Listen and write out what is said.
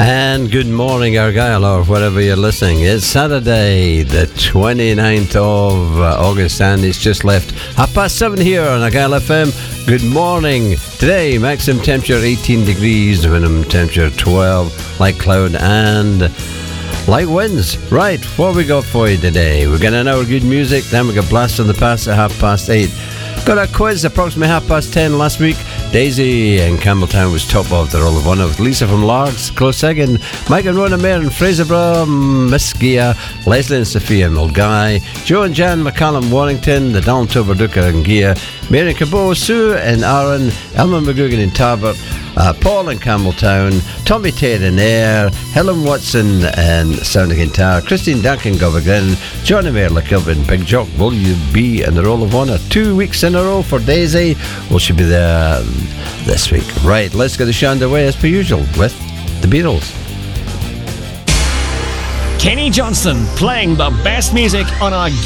And good morning, Argyll, or wherever you're listening. It's Saturday, the 29th of August, and it's just left 7:30 here on Argyll FM. Good morning. Today, maximum temperature 18 degrees, minimum temperature 12, light cloud and light winds. Right, what we got for you today? We're getting an hour of good music, then we got Blast from the Past at 8:30. Got a quiz approximately 10:30 last week. Daisy in Campbelltown was top of the Roll of Honour with Lisa from Largs, close second. Mike and Rona Mayer in Fraserburgh, Miss Gia, Leslie and Sophia Mulgai, Joe and Jan McCallum Warrington, the Donald Toberduca in Gia, Mary and Cabot, Sue and Aaron, Elmer McGugan in Tarbert, Paul in Campbelltown, Tommy Tate in Ayr, Helen Watson and Sound of Guitar, Christine Duncan Govagrin, Johnny Mayer in Big Jock, will you be in the Roll of Honour? 2 weeks in a row for Daisy. Will she be there this week? Right, let's get the show underway as per usual with the Beatles. Kenny Johnston playing the best music on our